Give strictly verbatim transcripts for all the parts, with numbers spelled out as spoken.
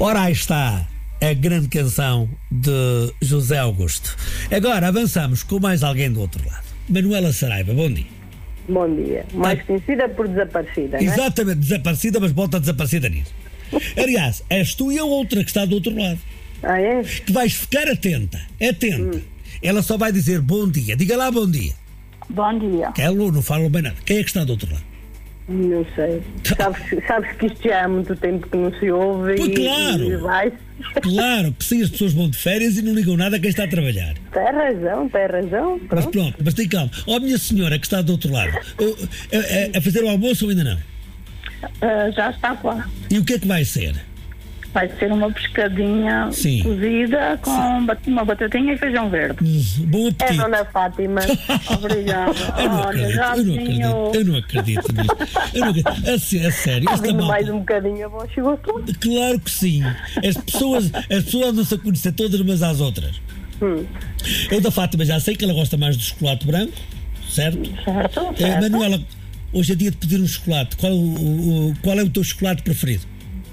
Ora, aí está a grande canção de José Augusto. Agora avançamos com mais alguém do outro lado. Manuela Saraiva, bom dia. Bom dia. Mais ah. conhecida por desaparecida, não é? Exatamente, desaparecida, mas volta desaparecida nisso. Aliás, és tu e a outra que está do outro lado. Ah, é? Que vais ficar atenta, atenta. Hum. Ela só vai dizer bom dia. Diga lá bom dia. Bom dia. Que ela não fala bem nada. Quem é que está do outro lado? Não sei. Sabes, sabes que isto já há muito tempo que não se ouve. Pois, e, claro. E vai. Claro, que sim, as pessoas vão de férias e não ligam nada a quem está a trabalhar. Tem razão, tem razão. Pronto. Mas pronto, mas tem calma. Ó, minha senhora que está do outro lado, a, a, a fazer o almoço ou ainda não? Uh, já está quase. E o que é que vai ser? Vai ser uma pescadinha Sim. cozida com Sim. uma batatinha e feijão verde. Hum, bom apetite. É Dona Fátima. Obrigada. Eu não Olha, acredito, já eu não tinha acredito, o- eu não acredito nisto. Eu não acredito. A, sé- a sério, esta Vindo malta. mais um bocadinho, a voz chegou tudo. Claro que sim. As pessoas, as pessoas andam-se a conhecer todas umas às outras. Hum. Eu da Fátima já sei que ela gosta mais do chocolate branco, certo? Certo, Eh, certo. Manuela, hoje é dia de pedir um chocolate. Qual, o, o- qual é o teu chocolate preferido?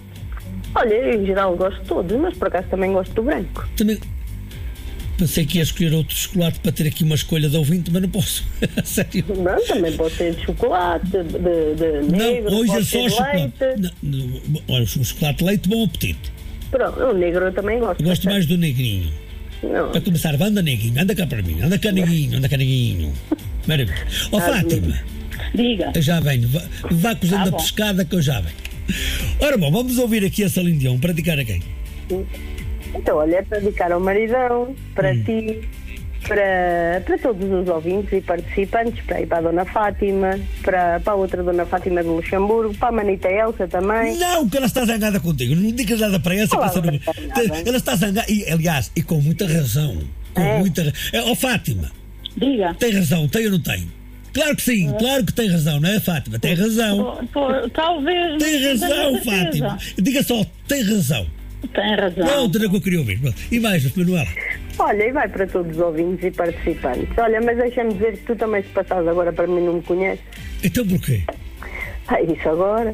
Olha, eu em geral gosto de todos, mas por acaso também gosto do branco. Também pensei que ia escolher outro chocolate para ter aqui uma escolha de ouvinte, mas não posso. A sério. Não, também pode ser de chocolate, de, de, de negro, Não, hoje é pode só ser de chocolate. leite. Não, não, olha, o chocolate de leite, bom apetite. Pronto, o negro eu também gosto. Eu gosto mais do negrinho. Não. Para começar, vai, anda neguinho, anda cá para mim, anda cá neguinho, anda cá neguinho. Maravilha. Ó, Fátima, Diga. eu já venho, vá, vá cozendo Tá a bom. pescada que eu já venho. Ora bom, vamos ouvir aqui a Celine Dion, para dedicar a quem? Então, olha, é para dedicar ao maridão, para Hum. ti, para, para todos os ouvintes e participantes, para ir para a Dona Fátima, para, para a outra Dona Fátima de Luxemburgo, para a Manita Elsa também. Não, que ela está zangada contigo, não digas nada para essa. Olá, que essa não... não está nada. Ela está zangada, e aliás, e com muita razão. Com É. muita razão. Ó, Fátima, Diga. tem razão, tem ou não tem? Claro que sim, claro que tem razão, não é, Fátima? Tem razão. Pô, pô, talvez. Tem não razão, tenho certeza. Fátima. Diga só, tem razão. Tem razão. Não, era o que eu queria ouvir. Pronto. E mais, Manuela. Olha, e vai para todos os ouvintes e participantes. Olha, mas deixa-me dizer que tu também, se passares agora para mim, não me conheces. Então porquê? Ah, isso agora.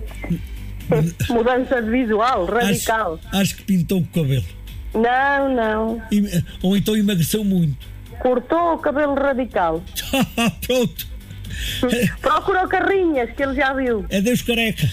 Mudança de visual, radical. Acho, acho que pintou o cabelo. Não, não. E- ou então emagreceu muito. Cortou o cabelo radical. Pronto. Procurou carrinhas, que ele já viu. É Deus careca.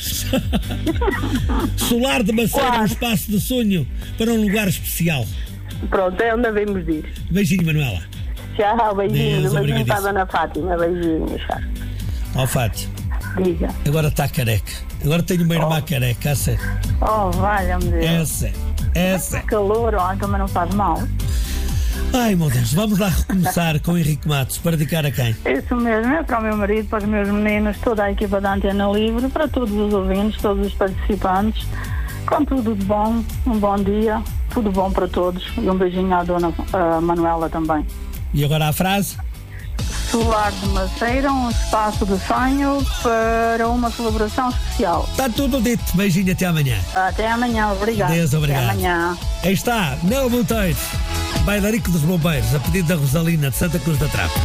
Solar de Maceira, um Quase. espaço de sonho para um lugar especial. Pronto, é onde devemos ir. Beijinho, Manuela. Tchau, beijinho. Deus, Beijinho para a obrigadíssimo. Dona Fátima. Beijinho, tchau. Ó, Fátima, Diga. agora está careca. Agora tenho uma irmã careca, a sério. Oh, valha-me Deus. É sério. É sério. Calor, ó, também não faz mal. Ai, meu Deus, vamos lá recomeçar com o Henrique Matos para dedicar a quem? Isso mesmo, é para o meu marido, para os meus meninos, toda a equipa da Antena Livre, para todos os ouvintes, todos os participantes, com tudo de bom, um bom dia, tudo bom para todos e um beijinho à dona ah, Manuela também. E agora a frase? Solar de Maceira, um espaço de sonho para uma celebração especial. Está tudo dito. Beijinho, até amanhã. Até amanhã, obrigado. Deus, obrigado. Até amanhã. Aí está, Nel Monteiro, bailarico dos bombeiros, a pedido da Rosalina de Santa Cruz da Trave.